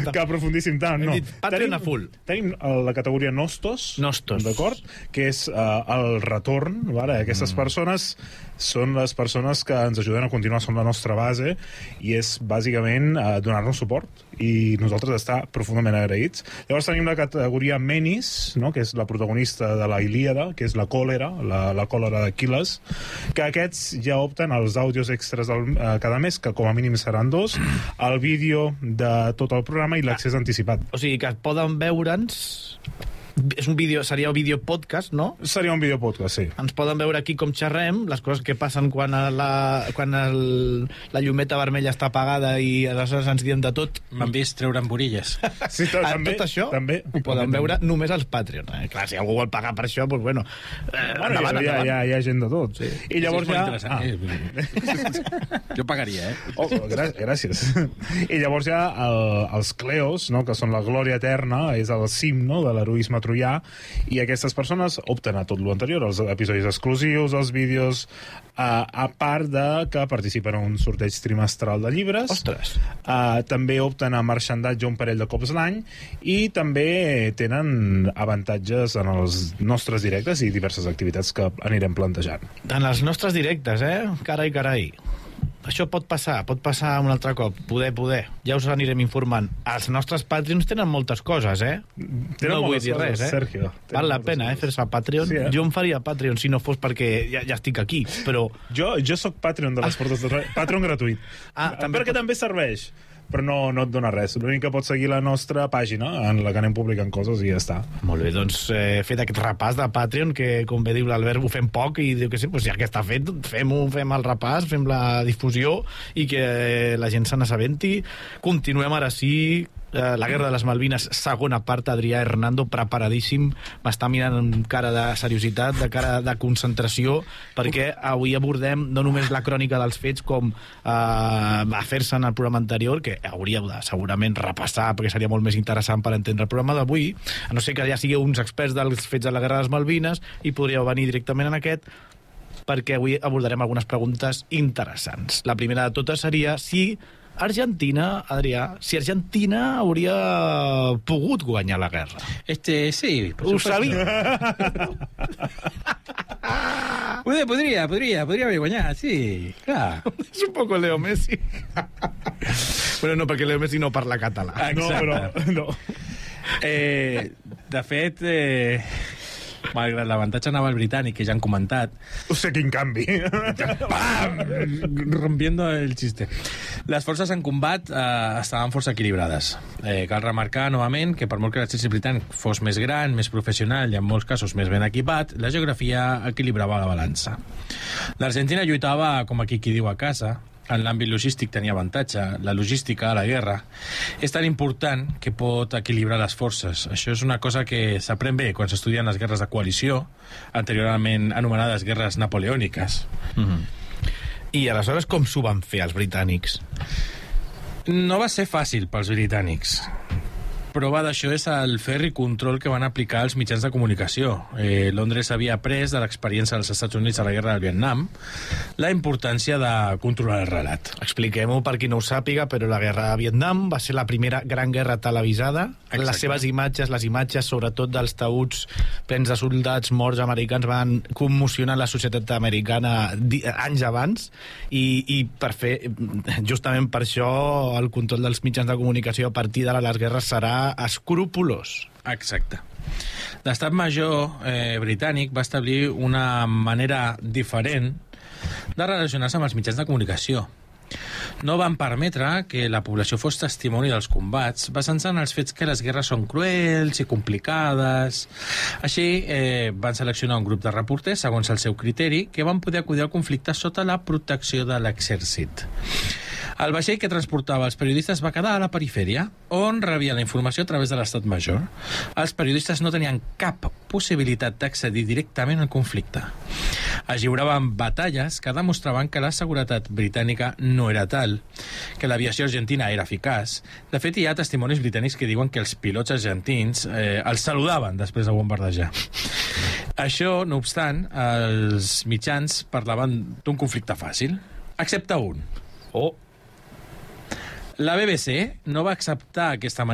que aprofundíssim tant. No. Patreon a full. Tenim la categoria Nostos, d'acord? Que és el retorn. Vale? Aquestes persones són les persones que ens ajuden a continuar, són la nostra base, i és bàsicament donar-nos suport, i nosaltres estar profundament agraïts. Llavors tenim la categoria Menis, no? Que és la protagonista de la Ilíada, que és la còlera, la còlera d'Aquil·les, que aquests ja opten als àudios extras cada mes, que com a mínim seran 2, el vídeo de tot el programa i l'accés anticipat. O sigui que poden veure'ns... És un vídeo, seria un vídeo podcast, no? Seria un vídeo podcast, sí. Ens poden veure aquí com xerrem, les coses que passen quan la llumeta vermella està apagada i aleshores ens diem de tot. M'han vist treure amb borilles. Sí, també, tot això també, ho poden veure només als Patreon. Clar, si algú vol pagar per això, doncs bueno. Hi ha gent de tot. Sí. I llavors Jo pagaria, Oh, gràcies. I llavors hi ha els Cleos, no? Que són la glòria eterna, és el cim, no? De l'heroisme troià, i aquestes persones opten a tot l'anterior, els episodis exclusius, els vídeos, a part de que participen en un sorteig trimestral de llibres. Ostres! També opten a marxandatge un parell de cops l'any, i també tenen avantatges en els nostres directes i diverses activitats que anirem plantejant. En els nostres directes, Carai. Això pot passar un altre cop. Poder. Ja us anirem informant. Els nostres Patreons tenen moltes coses, No vull dir res, Sergio. Val la pena, fer-se Patreon. Sí, Jo em faria Patreon si no fos perquè ja estic aquí, però... Jo sóc Patreon de les portes de res. Patreon gratuït. Perquè també serveix. Però no et dona res. L'únic que pots seguir la nostra pàgina, en la que anem publicant coses, i ja està. Molt bé, doncs fet aquest repàs de Patreon, que com bé diu l'Albert, ho fem poc, i diu que sí, doncs ja que està fet, fem el repàs, fem la difusió, i que la gent se n'assabenti. Continuem ara sí, la Guerra de les Malvines, segona part, Adrià Hernando, preparadíssim, m'està mirant amb cara de seriositat, de cara de concentració, perquè avui abordem no només la crònica dels fets, com va fer-se en el programa anterior, que hauríeu de segurament repassar, perquè seria molt més interessant per entendre el programa d'avui, a no ser que ja sigueu uns experts dels fets de la Guerra de les Malvines, i podríeu venir directament en aquest, perquè avui abordarem algunes preguntes interessants. La primera de totes seria si Argentina, Adrià, si Argentina hauria pogut guanyar la guerra. Sí, Ho sabia. Podria haver guanyat, sí, clar. És un poco Leo Messi. Bueno, no, perquè Leo Messi no parla català. Exacte. No. De fet, malgrat l'avantatge naval britànic, que ja han comentat... O sigui, quin canvi! Pam! Rompiendo el xiste. Les forces en combat estaven força equilibrades. Cal remarcar, novament, que per molt que l'exèrcit britànic fos més gran, més professional i en molts casos més ben equipat, la geografia equilibrava la balança. L'Argentina lluitava, com aquí qui diu, a casa. En l'àmbit logístic tenia avantatge. La logística a la guerra és tan important que pot equilibrar les forces. Això és una cosa que s'aprèn bé quan s'estudien les guerres de coalició, anteriorment anomenades guerres napoleòniques. I aleshores com s'ho van fer els britànics? No va ser fàcil pels britànics. Prova d'això és el ferri control que van aplicar els mitjans de comunicació. Londres havia après de l'experiència dels Estats Units a la guerra del Vietnam la importància de controlar el relat. Expliquem-ho per qui no ho sàpiga, però la guerra de Vietnam va ser la primera gran guerra televisada. Exacte. Les seves imatges, les imatges sobretot dels taüts plens de soldats morts americans, van commocionar la societat americana anys abans, i per fer, justament per això, el control dels mitjans de comunicació a partir de les guerres serà escrupolós. Exacte. L'Estat Major britànic va establir una manera diferent de relacionar-se amb els mitjans de comunicació. No van permetre que la població fos testimoni dels combats, basant-se en els fets que les guerres són cruels i complicades. Així, van seleccionar un grup de reporters, segons el seu criteri, que van poder acudir al conflicte sota la protecció de l'exèrcit. El vaixell que transportava els periodistes va quedar a la perifèria, on rebia la informació a través de l'Estat Major. Els periodistes no tenien cap possibilitat d'accedir directament al conflicte. Es lliuraven batalles que demostraven que la seguretat britànica no era tal, que l'aviació argentina era eficaç. De fet, hi ha testimonis britànics que diuen que els pilots argentins els saludaven després de bombardejar. Això, no obstant, els mitjans parlaven d'un conflicte fàcil, excepte un. La BBC no va acceptar aquesta manera